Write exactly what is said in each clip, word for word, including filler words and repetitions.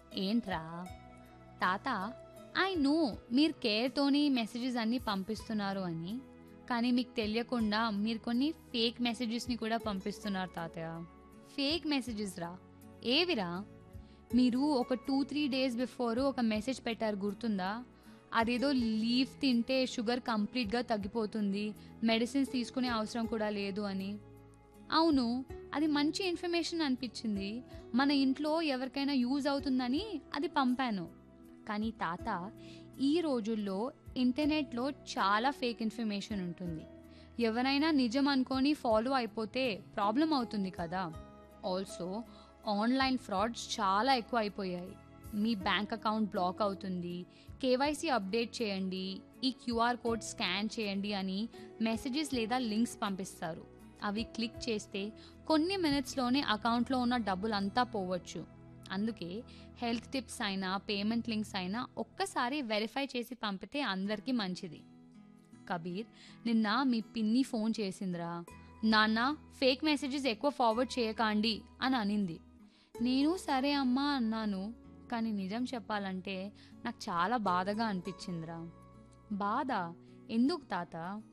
ఏంట్రా తాత, I know మీరు కేర్తోని మెసేజెస్ అన్నీ పంపిస్తున్నారు అని, కానీ మీకు తెలియకుండా మీరు కొన్ని ఫేక్ మెసేజెస్ని కూడా పంపిస్తున్నారు తాతయ్య. ఫేక్ మెసేజెస్ రా. ఏవిరా? మీరు ఒక టూ త్రీ డేస్ బిఫోర్ ఒక మెసేజ్ పెట్టారు, గుర్తుందా? అదేదో లీఫ్ తింటే షుగర్ కంప్లీట్గా తగ్గిపోతుంది, మెడిసిన్స్ తీసుకునే అవసరం కూడా లేదు అని. అవును, అది మంచి ఇన్ఫర్మేషన్ అనిపించింది, మన ఇంట్లో ఎవరికైనా యూజ్ అవుతుందని అది పంపాను. కానీ తాత, ఈ రోజుల్లో ఇంటర్నెట్లో చాలా ఫేక్ ఇన్ఫర్మేషన్ ఉంటుంది. ఎవరైనా నిజం అనుకొని ఫాలో అయిపోతే ప్రాబ్లం అవుతుంది కదా. ఆల్సో ఆన్లైన్ ఫ్రాడ్స్ చాలా ఎక్కువ అయిపోయాయి. మీ బ్యాంక్ అకౌంట్ బ్లాక్ అవుతుంది, కేవైసీ అప్డేట్ చేయండి, ఈ క్యూఆర్ కోడ్ స్కాన్ చేయండి అని మెసేజెస్ లేదా లింక్స్ పంపిస్తారు. అవి క్లిక్ చేస్తే కొన్ని మినిట్స్లోనే అకౌంట్లో ఉన్న డబ్బులంతా పోవచ్చు. అందుకే హెల్త్ టిప్స్ అయినా పేమెంట్ లింక్స్ అయినా ఒక్కసారి వెరిఫై చేసి పంపితే అందరికీ మంచిది. కబీర్, నిన్న మీ పిన్ని ఫోన్ చేసిందిరా. నాన్న, ఫేక్ మెసేజెస్ ఎక్కువ ఫార్వర్డ్ చేయకండి అని అనింది. నేను సరే అమ్మా అన్నాను, కానీ నిజం చెప్పాలంటే నాకు చాలా బాధగా అనిపించిందిరా. బాధ ఎందుకు తాత?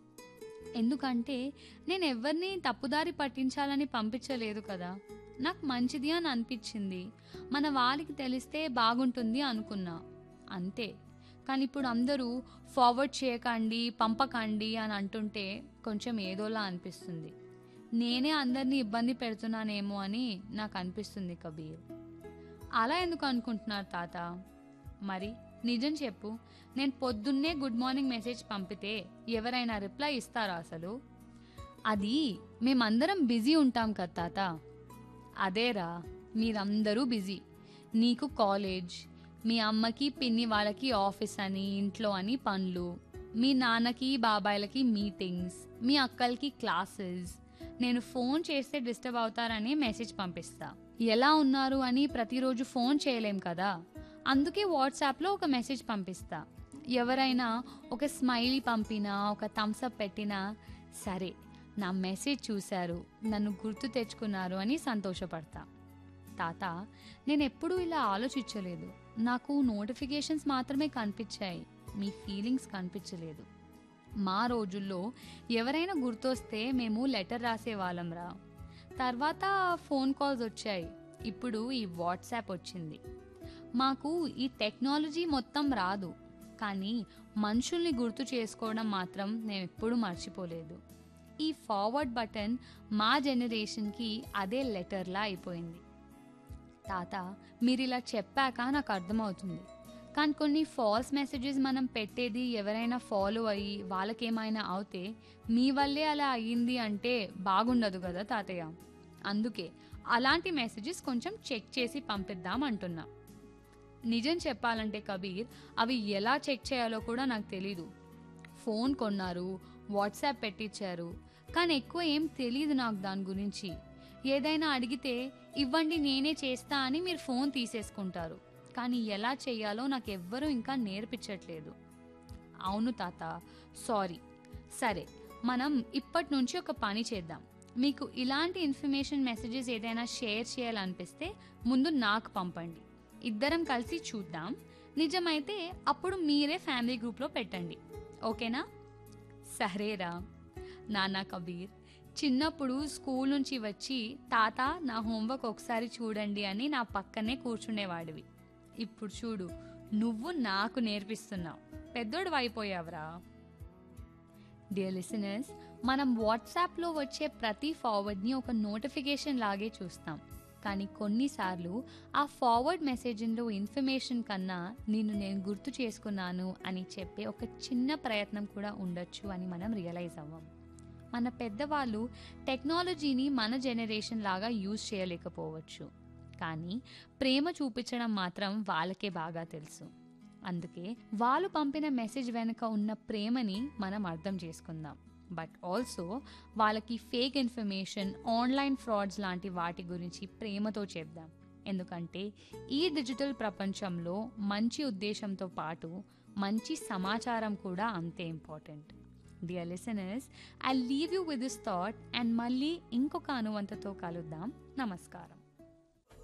ఎందుకంటే నేను ఎవరిని తప్పుదారి పట్టించాలని పంపించలేదు కదా. నాకు మంచిది అని అనిపించింది, మన వాళ్ళకి తెలిస్తే బాగుంటుంది అనుకున్నా, అంతే. కానీ ఇప్పుడు అందరూ ఫార్వర్డ్ చేయకండి, పంపకండి అని అంటుంటే కొంచెం ఏదోలా అనిపిస్తుంది. నేనే అందరినీ ఇబ్బంది పెడుతున్నానేమో అని నాకు అనిపిస్తుంది కబీర్. అలా ఎందుకు అనుకుంటున్నారు తాత? మరి నిజం చెప్పు, నేను పొద్దున్నే గుడ్ మార్నింగ్ మెసేజ్ పంపితే ఎవరైనా రిప్లై ఇస్తారా అసలు? అది మేమందరం బిజీ ఉంటాం కదా తాత. అదేరా, మీరందరూ బిజీ. నీకు కాలేజ్, మీ అమ్మకి పిన్ని వాళ్ళకి ఆఫీస్ అని, ఇంట్లో అని పనులు, మీ నాన్నకి బాబాయ్లకి మీటింగ్స్, మీ అక్కలకి క్లాసెస్. నేను ఫోన్ చేస్తే డిస్టర్బ్ అవుతారని మెసేజ్ పంపిస్తా. ఎలా ఉన్నారు అని ప్రతిరోజు ఫోన్ చేయలేం కదా, అందుకే వాట్సాప్లో ఒక మెసేజ్ పంపిస్తా. ఎవరైనా ఒక స్మైలీ పంపినా, ఒక థమ్స్అప్ పెట్టినా సరే, నా మెసేజ్ చూశారు, నన్ను గుర్తు తెచ్చుకున్నారు అని సంతోషపడతా. తాత, నేను ఎప్పుడూ ఇలా ఆలోచించలేదు. నాకు నోటిఫికేషన్స్ మాత్రమే కనిపించాయి, మీ ఫీలింగ్స్ కనిపించలేదు. మా రోజుల్లో ఎవరైనా గుర్తొస్తే మేము లెటర్ రాసేవాళ్ళం రా. తర్వాత ఫోన్ కాల్స్ వచ్చాయి, ఇప్పుడు ఈ వాట్సాప్ వచ్చింది. మాకు ఈ టెక్నాలజీ మొత్తం రాదు, కానీ మనుషుల్ని గుర్తు చేసుకోవడం మాత్రం నేను ఎప్పుడూ మర్చిపోలేదు. ఈ ఫార్వర్డ్ బటన్ మా జనరేషన్కి అదే లెటర్లా అయిపోయింది. తాత, మీరు ఇలా చెప్పాక నాకు అర్థమవుతుంది, కానీ కొన్ని ఫాల్స్ మెసేజెస్ మనం పెట్టేది ఎవరైనా ఫాలో అయ్యి వాళ్ళకేమైనా అవుతే మీ వల్లే అలా అయ్యింది అంటే బాగుండదు కదా తాతయ్య. అందుకే అలాంటి మెసేజెస్ కొంచెం చెక్ చేసి పంపిద్దాం అంటున్నా. నిజం చెప్పాలంటే కబీర్, అవి ఎలా చెక్ చేయాలో కూడా నాకు తెలీదు. ఫోన్ కొన్నారు, వాట్సాప్ పెట్టించారు, కానీ ఎక్కువ ఏం తెలీదు నాకు దాని గురించి. ఏదైనా అడిగితే ఇవ్వండి నేనే చేస్తా అని మీరు ఫోన్ తీసేసుకుంటారు, కానీ ఎలా చేయాలో నాకు ఎవ్వరూ ఇంకా నేర్పించట్లేదు. అవును తాత, సారీ. సరే, మనం ఇప్పటి నుంచి ఒక పని చేద్దాం. మీకు ఇలాంటి ఇన్ఫర్మేషన్ మెసేజెస్ ఏదైనా షేర్ చేయాలనిపిస్తే ముందు నాకు పంపండి, ఇద్దరం కలిసి చూద్దాం. నిజమైతే అప్పుడు మీరే ఫ్యామిలీ గ్రూప్లో పెట్టండి, ఓకేనా? సరేరా. నాన్న కబీర్, చిన్నప్పుడు స్కూల్ నుంచి వచ్చి తాత నా హోంవర్క్ ఒకసారి చూడండి అని నా పక్కనే కూర్చునేవాడివి. ఇప్పుడు చూడు, నువ్వు నాకు నేర్పిస్తున్నావు, పెద్దోడు అయిపోయావురా. డియర్ లిసనర్స్, మనం వాట్సాప్లో వచ్చే ప్రతి ఫార్వర్డ్ని ఒక నోటిఫికేషన్ లాగే చూస్తాం, కానీ కొన్నిసార్లు ఆ ఫార్వర్డ్ మెసేజ్లో ఇన్ఫర్మేషన్ కన్నా నిన్ను నేను గుర్తు చేసుకున్నాను అని చెప్పే ఒక చిన్న ప్రయత్నం కూడా ఉండొచ్చు అని మనం రియలైజ్ అవ్వం. మన పెద్దవాళ్ళు టెక్నాలజీని మన జనరేషన్ లాగా యూజ్ చేయలేకపోవచ్చు, కానీ ప్రేమ చూపించడం మాత్రం వాళ్ళకే బాగా తెలుసు. అందుకే వాళ్ళు పంపిన మెసేజ్ వెనుక ఉన్న ప్రేమని మనం అర్థం చేసుకుందాం. బట్ ఆల్సో వాళ్ళకి ఫేక్ ఇన్ఫర్మేషన్, ఆన్లైన్ ఫ్రాడ్స్ లాంటి వాటి గురించి ప్రేమతో చెప్దాం. ఎందుకంటే ఈ డిజిటల్ ప్రపంచంలో మంచి ఉద్దేశంతో పాటు మంచి సమాచారం కూడా అంతే important. Dear listeners, I leave you with this thought and మళ్ళీ ఇంకొక అనువంతతో కలుద్దాం. నమస్కారం.